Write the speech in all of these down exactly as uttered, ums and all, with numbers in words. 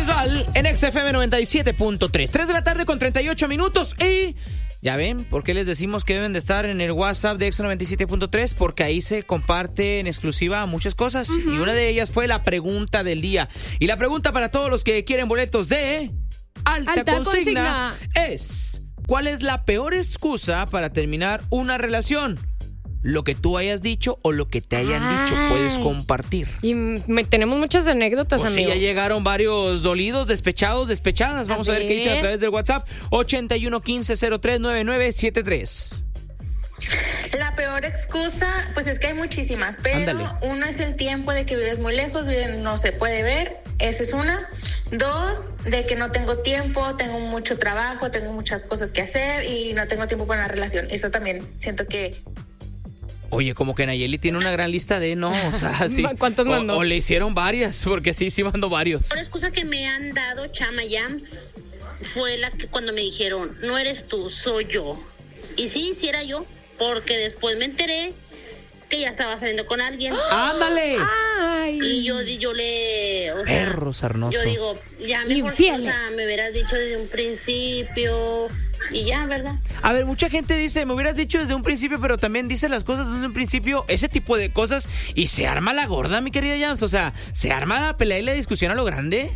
Bisbal en X F M noventa y siete punto tres. tres de la tarde con treinta y ocho minutos y... Ya ven, ¿por qué les decimos que deben de estar en el WhatsApp de X noventa y siete punto tres? Porque ahí se comparte en exclusiva muchas cosas. Uh-huh. Y una de ellas fue la pregunta del día. Y la pregunta para todos los que quieren boletos de Alta, Alta Consigna, Consigna es: ¿cuál es la peor excusa para terminar una relación? Lo que tú hayas dicho o lo que te hayan Ay. dicho, puedes compartir. Y me, tenemos muchas anécdotas, pues amigo. Sí, ya llegaron varios dolidos, despechados, despechadas. Vamos a, a ver. ver qué dicen a través del WhatsApp. ochenta y uno, quince, cero tres, noventa y nueve setenta y tres. La peor excusa, pues es que hay muchísimas, pero Ándale. Uno es el tiempo de que vives muy lejos, no se puede ver, esa es una. Dos, de que no tengo tiempo, tengo mucho trabajo, tengo muchas cosas que hacer y no tengo tiempo para una relación. Eso también siento que... Oye, como que Nayeli tiene una gran lista de no, o sea, sí. ¿Cuántos mandó? O, o le hicieron varias, porque sí, sí mandó varios. La excusa que me han dado, Chama Yams, fue la que cuando me dijeron, no eres tú, soy yo. Y sí, sí era yo, porque después me enteré que ya estaba saliendo con alguien. ¡Ándale! Ay. Y yo, yo le... O sea, Perro sarnoso. Yo digo, ya mejor, o sea, me hubieras dicho desde un principio... Y ya, ¿verdad? A ver, mucha gente dice, me hubieras dicho desde un principio, pero también dice las cosas desde un principio, ese tipo de cosas, y se arma la gorda, mi querida Jams. O sea, se arma la pelea y la discusión a lo grande.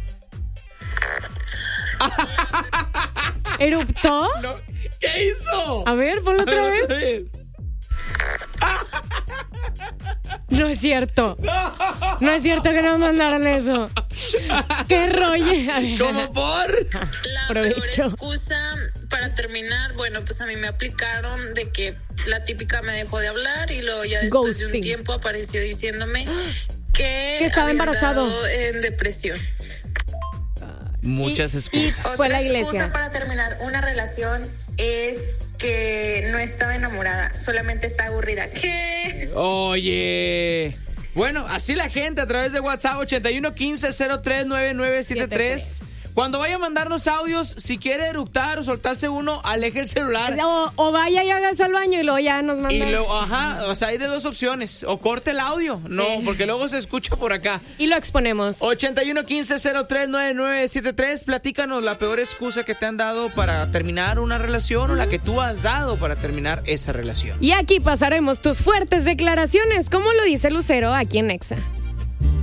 ¿Eruptó? No. ¿Qué hizo? A ver, ponlo otra vez. Otra vez. No es cierto. No es cierto que nos mandaron eso. ¡Qué rollo! ¿Cómo por? La Provecho. peor excusa para terminar, bueno, pues a mí me aplicaron de que la típica me dejó de hablar y luego ya después Ghosting. de un tiempo apareció diciéndome que, que estaba había embarazado andado en depresión. Muchas y, excusas. Y fue la iglesia. Otra excusa para terminar una relación es que no estaba enamorada, solamente está aburrida. ¿Qué? Oye. Bueno, así la gente a través de WhatsApp ochenta y uno, quince, cero tres, noventa y nueve setenta y tres. Cuando vaya a mandarnos audios, si quiere eructar o soltarse uno, aleje el celular. O, o vaya y hágase al baño y luego ya nos manda. Y luego, ajá, o sea, hay de dos opciones. O corte el audio, no, sí. Porque luego se escucha por acá. Y lo exponemos. ochenta y uno, quince, cero tres, noventa y nueve setenta y tres. Platícanos la peor excusa que te han dado para terminar una relación, uh-huh, o la que tú has dado para terminar esa relación. Y aquí pasaremos tus fuertes declaraciones, como lo dice Lucero aquí en Nexa.